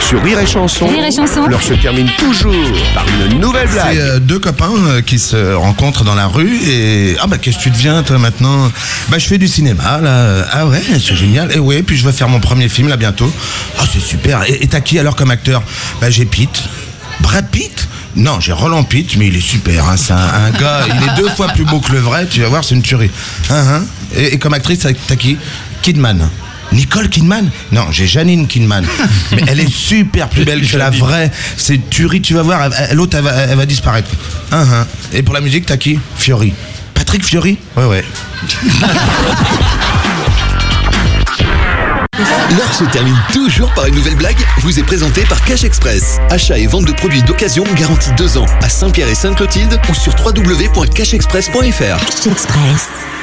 Sur Rire et Chanson, Rire et Chanson. l'heure se termine toujours par une nouvelle blague. C'est deux copains qui se rencontrent dans la rue et... Ah bah qu'est-ce que tu deviens toi maintenant? Bah je fais du cinéma là. Ah ouais, c'est génial. Et ouais, puis je vais faire mon premier film là bientôt. Ah c'est super. Et t'as qui alors comme acteur? Bah j'ai Pitt. Brad Pitt? Non, j'ai Roland Pitt, mais il est super, hein. C'est un gars, il est 2 fois plus beau que le vrai, tu vas voir, c'est une tuerie. Et comme actrice, t'as qui? Kidman. Nicole Kidman? Non, j'ai Janine Kidman. Mais elle est super plus belle que la vraie. C'est une tuerie, tu vas voir, l'autre, elle va disparaître. Et pour la musique, t'as qui? Fiori. Patrick Fiori? Ouais. L'heure se termine toujours par une nouvelle blague, vous est présentée par Cash Express. Achat et vente de produits d'occasion garantis 2 ans à Saint-Pierre et Sainte-Clotilde ou sur www.cashexpress.fr. Cash Express.